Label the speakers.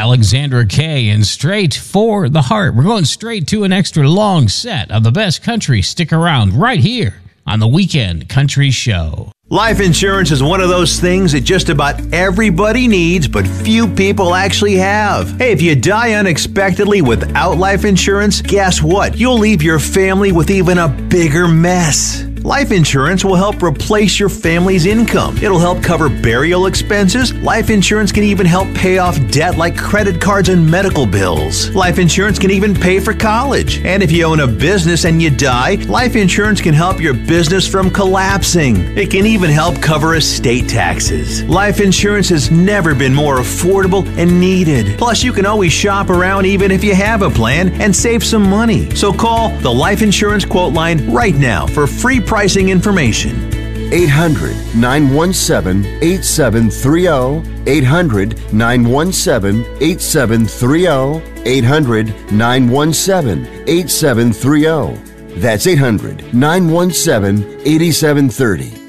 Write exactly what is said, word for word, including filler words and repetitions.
Speaker 1: Alexandra Kay and Straight for the Heart. We're going straight to an extra long set of the best country. Stick around right here on the Weekend Country Show.
Speaker 2: Life insurance is one of those things that just about everybody needs, but few people actually have. Hey, if you die unexpectedly without life insurance, guess what? You'll leave your family with even a bigger mess. Life insurance will help replace your family's income. It'll help cover burial expenses. Life insurance can even help pay off debt like credit cards and medical bills. Life insurance can even pay for college. And if you own a business and you die, life insurance can help your business from collapsing. It can even help cover estate taxes. Life insurance has never been more affordable and needed. Plus, you can always shop around even if you have a plan and save some money. So call the Life Insurance Quote Line right now for free pricing information.
Speaker 3: eight hundred, nine one seven, eight seven three zero. eight hundred, nine one seven, eight seven three zero. eight hundred, nine one seven, eight seven three zero. That's eight hundred, nine one seven, eight seven three zero.